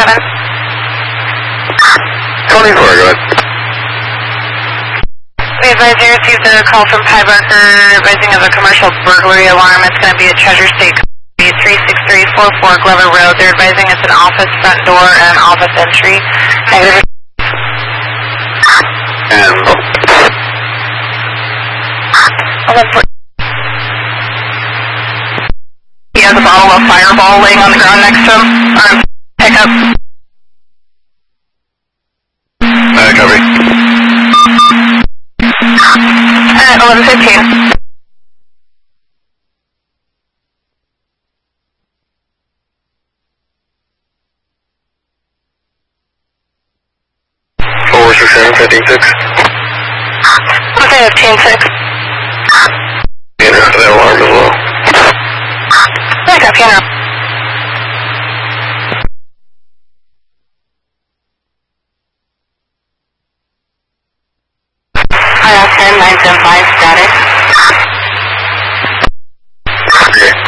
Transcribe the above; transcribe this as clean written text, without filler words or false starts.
7. 24, go ahead. We advise you received a call from Pi Barker advising of a commercial burglary alarm. It's going to be at Treasure State 36344 Glover Road. They're advising it's an office front door and an office entry. Negative. And he has a bottle of Fireball laying on the ground next to him. Pick up. copy. At 11:15. Forward 6, Okay, 15-6. and after that alarm as well. Pick up, piano. IL 10 975 static. Okay.